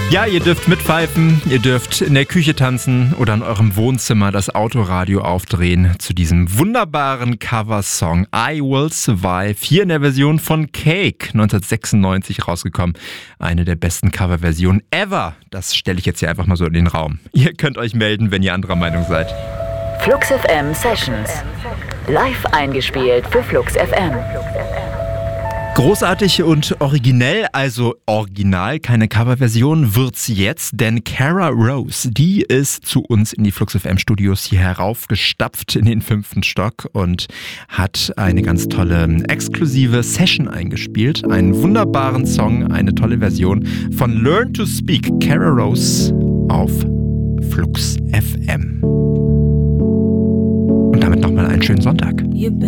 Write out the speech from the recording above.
Ja, ihr dürft mitpfeifen, ihr dürft in der Küche tanzen oder in eurem Wohnzimmer das Autoradio aufdrehen zu diesem wunderbaren Coversong I Will Survive, hier in der Version von Cake, 1996 rausgekommen. Eine der besten Coverversionen ever. Das stelle ich jetzt hier einfach mal so in den Raum. Ihr könnt euch melden, wenn ihr anderer Meinung seid. Flux FM Sessions. Live eingespielt für Flux FM. Großartig und originell, also original, keine Coverversion, wird's jetzt, denn Cara Rose, die ist zu uns in die Flux FM Studios hier heraufgestapft in den 5. Stock und hat eine ganz tolle exklusive Session eingespielt. Einen wunderbaren Song, eine tolle Version von Learn to Speak, Cara Rose auf Flux FM. Und damit nochmal einen schönen Sonntag.